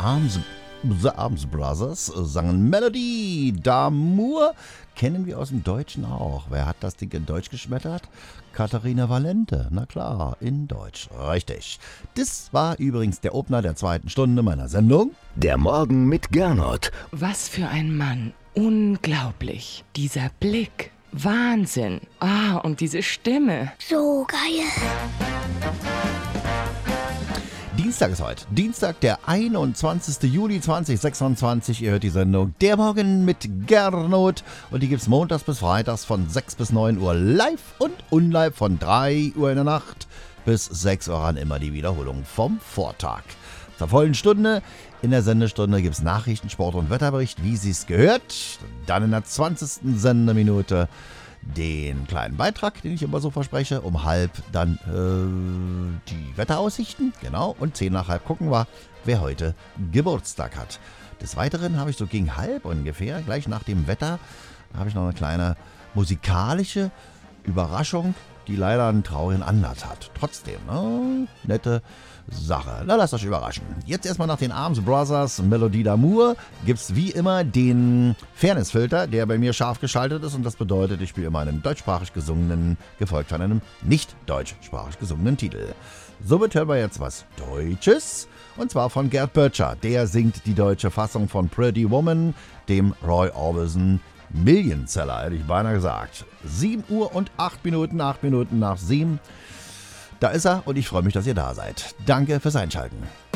The Arms Brothers sangen Melodie d'Amour. Kennen wir aus dem Deutschen auch. Wer hat das Ding in Deutsch geschmettert? Katharina Valente. Na klar, in Deutsch. Richtig. Das war übrigens der Opener der 2. Stunde meiner Sendung. Der Morgen mit Gernot. Was für ein Mann. Unglaublich. Dieser Blick. Wahnsinn. Und diese Stimme. So geil. Dienstag ist heute. Dienstag, der 21. Juli 2026. Ihr hört die Sendung Der Morgen mit Gernot. Und die gibt's montags bis freitags von 6 bis 9 Uhr live und unlive von 3 Uhr in der Nacht bis 6 Uhr an. Immer die Wiederholung vom Vortag. Zur vollen Stunde. In der Sendestunde gibt's Nachrichten, Sport und Wetterbericht, wie sie es gehört. Dann in der 20. Sendeminute den kleinen Beitrag, den ich immer so verspreche. Um halb dann die Wetteraussichten. Genau. Und 10 nach halb gucken wir, wer heute Geburtstag hat. Des Weiteren habe ich so gegen halb ungefähr, gleich nach dem Wetter, habe ich noch eine kleine musikalische Überraschung, die leider einen traurigen Anlass hat. Trotzdem, nette Sache. Na, lasst euch überraschen. Jetzt erstmal nach den Arms Brothers Melodie d'Amour gibt's wie immer den Fairness-Filter, der bei mir scharf geschaltet ist und das bedeutet, ich spiele immer einen deutschsprachig gesungenen, gefolgt von einem nicht deutschsprachig gesungenen Titel. Somit hören wir jetzt was Deutsches und zwar von Gerd Böttcher. Der singt die deutsche Fassung von Pretty Woman, dem Roy Orbison Millionseller, hätte ich beinahe gesagt. 7 Uhr und 8 Minuten, 8 Minuten nach 7. Da ist er und ich freue mich, dass ihr da seid. Danke fürs Einschalten.